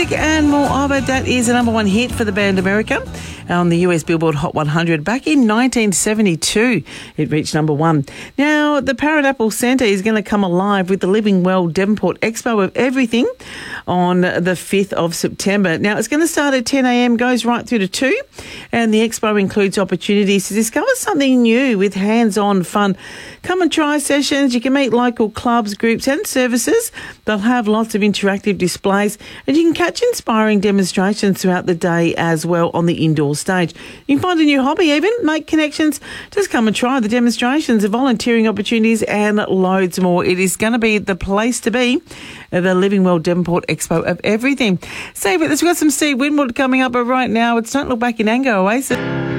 music and more of it. That is a number one hit for the band America on the US Billboard Hot 100 back in 1972. It reached number one. Now, the Parramatta Centre is going to come alive with the Living Well Devonport Expo of Everything on the 5th of September. Now, it's going to start at 10 a.m, goes right through to 2, and the expo includes opportunities to discover something new with hands-on fun. Come and try sessions. You can meet local clubs, groups and services. They'll have lots of interactive displays, and you can catch inspiring demonstrations throughout the day as well on the indoor stage. You can find a new hobby even, make connections. Just come and try the demonstrations, the volunteering opportunities and loads more. It is going to be the place to be, the Living Well Devonport Expo of Everything. Save it. We've got some Steve Winwood coming up, but right now it's Don't Look Back in Anger, Oasis.